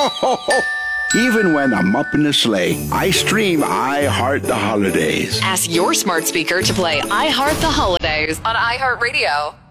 Even when I'm up in the sleigh, I stream I Heart the Holidays. Ask your smart speaker to play I Heart the Holidays on iHeartRadio.